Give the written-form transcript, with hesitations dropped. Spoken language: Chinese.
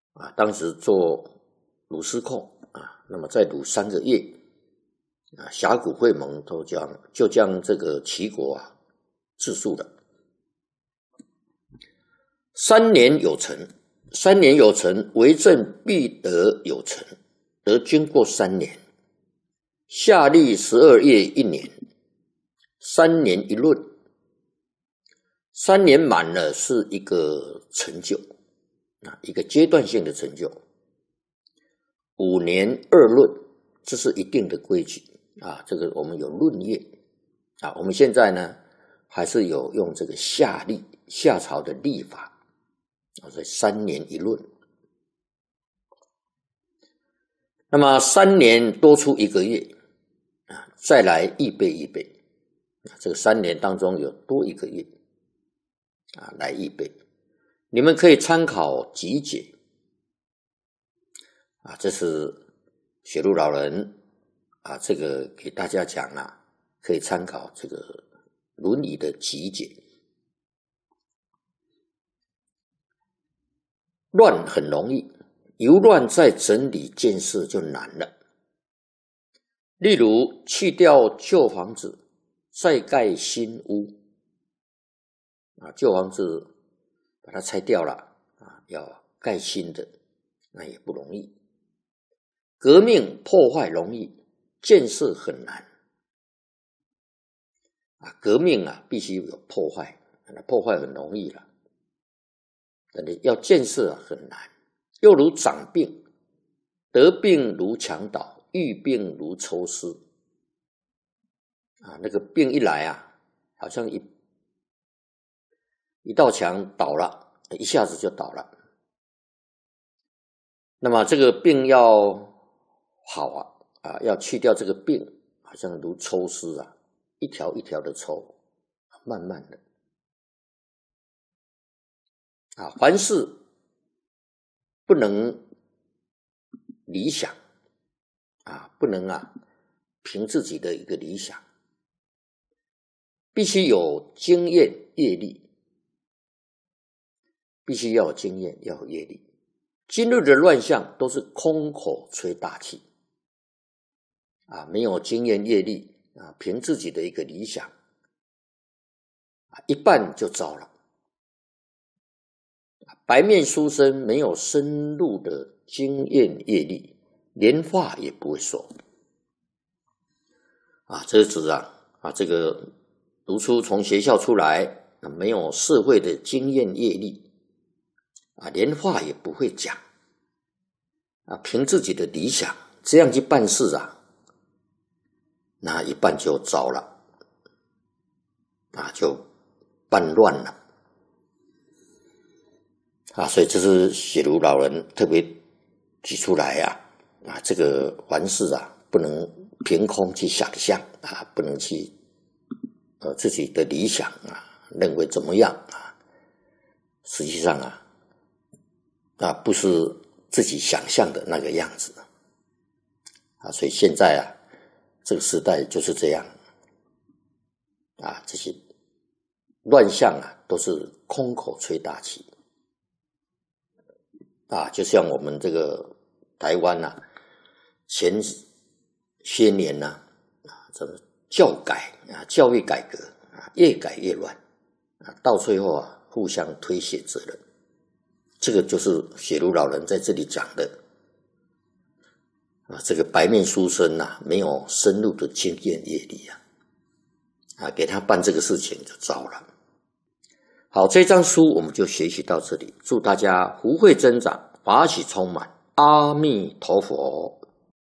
当时做鲁司寇那么在鲁3个月峡谷会盟就将这个齐国制束了。3年有成，为政必得有成，得经过3年。夏历12月1年，3年一闰，3年满了是一个成就一个阶段性的成就。5年2闰，这是一定的规矩这个我们有闰月我们现在呢还是有用这个夏历，夏朝的历法所以3年一闰。那么3年多出1个月再来预备这个3年当中有多1个月来预备。你们可以参考集解这是雪鹿老人这个给大家讲可以参考这个《论语》的集解。乱很容易，由乱再整理建设就难了。例如去掉旧房子，再盖新屋旧房子把它拆掉了要盖新的，那也不容易。革命破坏容易，建设很难革命必须有破坏，破坏很容易了，但是要建设很难。又如长病，得病如墙倒，遇病如抽丝那个病一来好像一道墙倒了，一下子就倒了。那么这个病要好要去掉这个病，好像如抽丝一条一条的抽，慢慢的凡事不能理想不能凭自己的一个理想，必须有经验业力，必须要有经验，要有业力。今日的乱象都是空口吹大气没有经验业力凭自己的一个理想一半就糟了。白面书生没有深入的经验业力，连话也不会说这是指这个读书从学校出来没有社会的经验业力连话也不会讲凭自己的理想这样去办事那一半就糟了就办乱了所以这是雪茹老人特别举出来这个凡事不能凭空去想象不能去自己的理想认为怎么样实际上不是自己想象的那个样子所以现在这个时代就是这样这些乱象都是空口吹大气就像我们这个台湾前些年这个教育改革越改越乱到最后互相推卸责任。这个就是雪茹老人在这里讲的这个白面书生没有深入的经验业力给他办这个事情就糟了。好，这张书我们就学习到这里，祝大家福慧增长，法喜充满，阿弥陀佛。